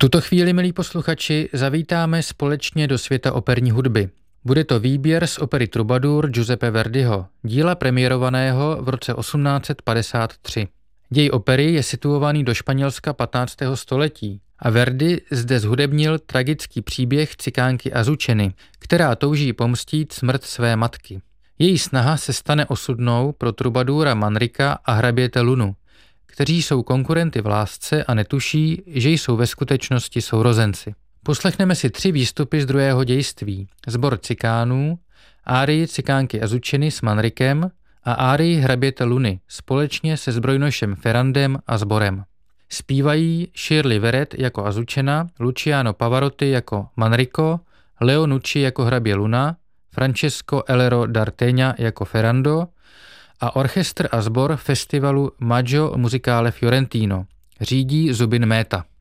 tuto chvíli, milí posluchači, zavítáme společně do světa operní hudby. Bude to výběr z opery Troubadour Giuseppe Verdiho, díla premiérovaného v roce 1853. Děj opery je situovaný do Španělska 15. století a Verdi zde zhudebnil tragický příběh cikánky Azuceny, která touží pomstít smrt své matky. Její snaha se stane osudnou pro troubadoura Manrika a hraběte Lunu, kteří jsou konkurenty v lásce a netuší, že jsou ve skutečnosti sourozenci. Poslechneme si 3 výstupy z druhého dějství. Sbor cikánů, árii cikánky Azuceny s Manrikem a árii hraběte Luny společně se zbrojnošem Ferrandem a sborem. Zpívají Shirley Verret jako Azucena, Luciano Pavarotti jako Manrico, Leo Nucci jako hrabě Luna, Francesco Elero d'Artegna jako Ferrando a orchestr a sbor festivalu Maggio Musicale Fiorentino. Řídí Zubin Mehta.